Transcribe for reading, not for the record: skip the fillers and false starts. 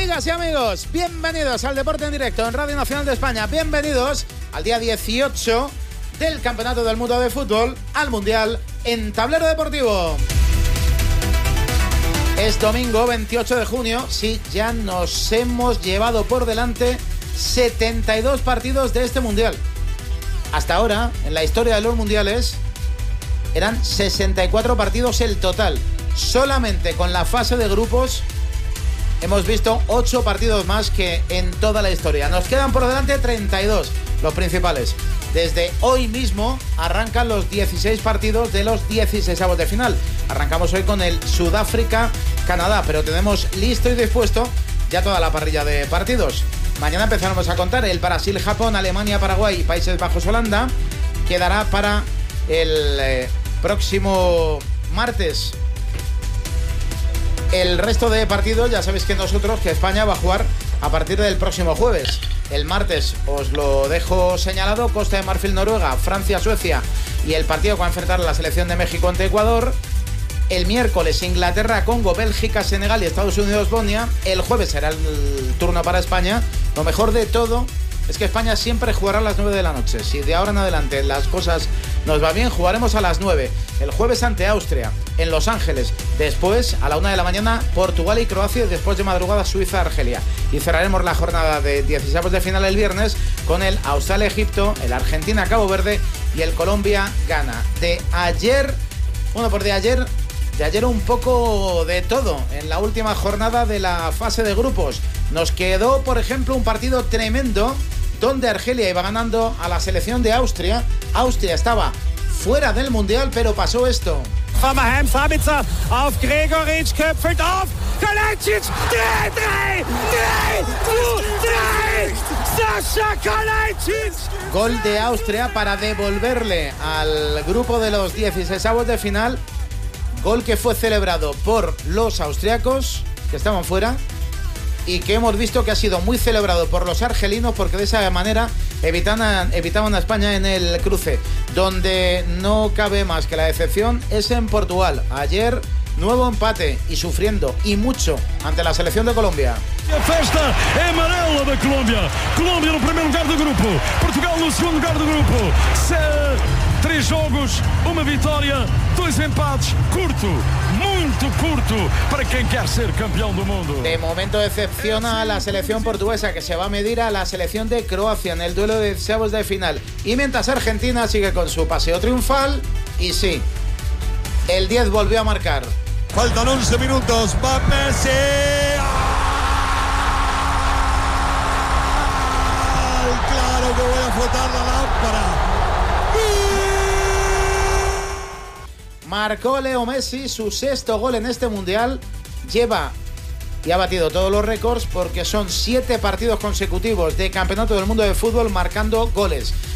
Amigas y amigos, bienvenidos al Deporte en Directo en Radio Nacional de España. Bienvenidos al día 18 del Campeonato del Mundo de Fútbol, al Mundial en Tablero Deportivo. Es domingo 28 de junio. Sí, ya nos hemos llevado por delante 72 partidos de este Mundial. Hasta ahora, en la historia de los Mundiales, eran 64 partidos el total. Solamente con la fase de grupos hemos visto 8 partidos más que en toda la historia. Nos quedan por delante 32, los principales. Desde hoy mismo arrancan los 16 partidos de los 16avos de final. Arrancamos hoy con el Sudáfrica-Canadá, pero tenemos listo y dispuesto ya toda la parrilla de partidos. Mañana empezaremos a contar el Brasil-Japón, Alemania-Paraguay y Países Bajos-Holanda. Quedará para el próximo martes el resto de partidos. Ya sabéis que España va a jugar a partir del próximo jueves. El martes os lo dejo señalado: Costa de Marfil, Noruega, Francia, Suecia, y el partido que va a enfrentar la selección de México ante Ecuador. El miércoles Inglaterra, Congo, Bélgica, Senegal y Estados Unidos, Bosnia. El jueves será el turno para España. Lo mejor de todo es que España siempre jugará a las 9 de la noche. Si de ahora en adelante las cosas nos va bien, jugaremos a las 9. El jueves ante Austria, en Los Ángeles. Después, a la 1 de la mañana, Portugal y Croacia. Y después de madrugada, Suiza, Argelia. Y cerraremos la jornada de 16avos de final el viernes con el Australia-Egipto, el Argentina-Cabo Verde y el Colombia-Ghana. De ayer un poco de todo. En la última jornada de la fase de grupos nos quedó, por ejemplo, un partido tremendo donde Argelia iba ganando a la selección de Austria. Austria estaba fuera del Mundial, pero pasó esto. Van Sabitzer auf Gregoritsch, köpfelt auf, Kalajdzic, 3, Sasha Kalajdzic. Gol de Austria para devolverle al grupo de los 16avos de final. Gol que fue celebrado por los austriacos, que estaban fuera, y que hemos visto que ha sido muy celebrado por los argelinos, porque de esa manera evitaban a España en el cruce. Donde no cabe más que la decepción es en Portugal. Ayer, nuevo empate y sufriendo, y mucho, ante la selección de Colombia. A festa é amarela da Colômbia. Colômbia no primeiro lugar do grupo, Portugal no segundo lugar do grupo. 3 jogos, uma vitória, 2 empates. Curto, muito curto para quem quer ser campeão do mundo. De momento decepciona a la selección portuguesa, que se va a medir a la selección de Croacia en el duelo de 16avos de final. Y mientras Argentina sigue con su paseo triunfal, y sí, el 10 volvió a marcar. Faltan 11 minutos, va Messi. Claro que voy a flotar la lámpara. Marcó Leo Messi su 6º gol en este Mundial. Lleva y ha batido todos los récords, porque son 7 partidos consecutivos de Campeonato del Mundo de Fútbol marcando goles.